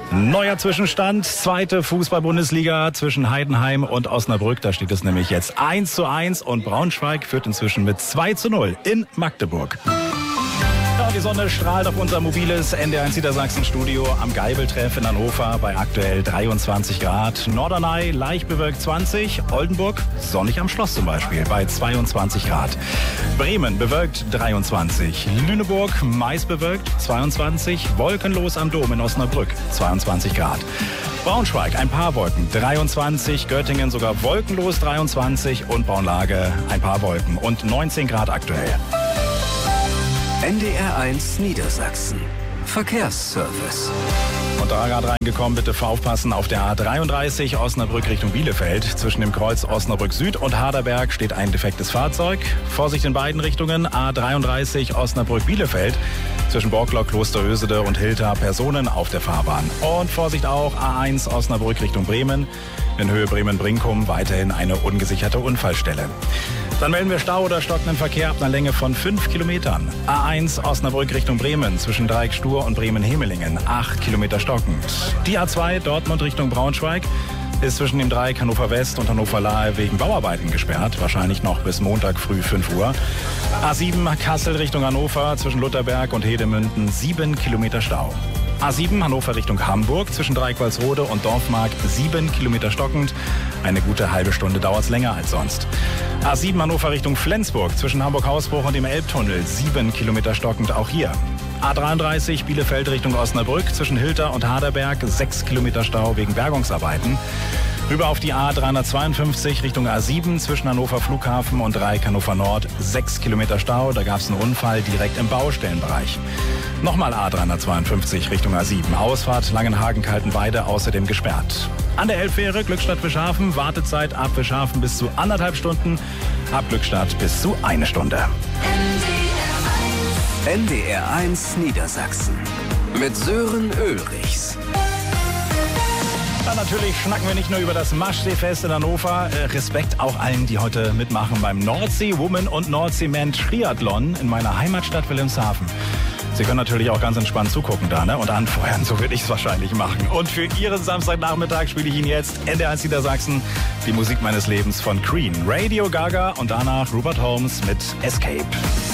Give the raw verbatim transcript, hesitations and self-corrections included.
Neuer Zwischenstand, zweite Fußball-Bundesliga zwischen Heidenheim und Osnabrück. Da steht es nämlich jetzt eins zu eins und Braunschweig führt inzwischen mit zwei zu null in Magdeburg. Ja, die Sonne strahlt auf unser mobiles N D eins Niedersachsen-Studio am Geibeltreff in Hannover bei aktuell dreiundzwanzig Grad. Norderney leicht bewölkt zwanzig, Oldenburg sonnig am Schloss zum Beispiel bei zweiundzwanzig Grad. Bremen bewölkt dreiundzwanzig, Lüneburg meist bewölkt zweiundzwanzig, wolkenlos am Dom in Osnabrück zweiundzwanzig Grad. Braunschweig ein paar Wolken dreiundzwanzig, Göttingen sogar wolkenlos dreiundzwanzig und Braunlage ein paar Wolken und neunzehn Grad aktuell. N D R eins Niedersachsen. Verkehrsservice. Und da gerade reingekommen, bitte aufpassen, auf der A dreiunddreißig Osnabrück Richtung Bielefeld. Zwischen dem Kreuz Osnabrück Süd und Harderberg steht ein defektes Fahrzeug. Vorsicht in beiden Richtungen, A dreiunddreißig Osnabrück Bielefeld. Zwischen Borglock, Klosterhösede und Hilter Personen auf der Fahrbahn. Und Vorsicht auch, A eins Osnabrück Richtung Bremen. In Höhe Bremen-Brinkum weiterhin eine ungesicherte Unfallstelle. Dann melden wir Stau oder stockenden Verkehr ab einer Länge von fünf Kilometern. A eins Osnabrück Richtung Bremen zwischen Dreieck Stur und Bremen-Hemelingen, acht Kilometer stockend. Die A zwei Dortmund Richtung Braunschweig ist zwischen dem Dreieck Hannover West und Hannover Lahe wegen Bauarbeiten gesperrt, wahrscheinlich noch bis Montag früh fünf Uhr. A sieben Kassel Richtung Hannover zwischen Lutherberg und Hedemünden, sieben Kilometer Stau. A sieben Hannover Richtung Hamburg zwischen Dreieck-Walsrode und Dorfmark, sieben Kilometer stockend. Eine gute halbe Stunde dauert es länger als sonst. A sieben Hannover Richtung Flensburg zwischen Hamburg-Hausbruch und dem Elbtunnel, sieben Kilometer stockend auch hier. A dreiunddreißig Bielefeld Richtung Osnabrück zwischen Hilter und Harderberg, sechs Kilometer Stau wegen Bergungsarbeiten. Rüber auf die A dreihundertzweiundfünfzig Richtung A sieben zwischen Hannover Flughafen und Dreieck Hannover Nord, sechs Kilometer Stau. Da gab es einen Unfall direkt im Baustellenbereich. Nochmal A dreihundertzweiundfünfzig Richtung A sieben. Ausfahrt Langenhagen-Kaltenweide außerdem gesperrt. An der Elbfähre Glückstadt-Fischhafen, Wartezeit ab Fischhafen bis zu anderthalb Stunden, ab Glückstadt bis zu eine Stunde. N D R eins Niedersachsen mit Sören Ulrichs. Dann natürlich schnacken wir nicht nur über das Maschseefest in Hannover. Äh, Respekt auch allen, die heute mitmachen beim Nordsee Woman und Nordsee Man Triathlon in meiner Heimatstadt Wilhelmshaven. Sie können natürlich auch ganz entspannt zugucken da, ne? Und anfeuern, so würde ich es wahrscheinlich machen. Und für Ihren Samstagnachmittag spiele ich Ihnen jetzt N D R eins Niedersachsen die Musik meines Lebens von Queen, Radio Gaga und danach Rupert Holmes mit Escape.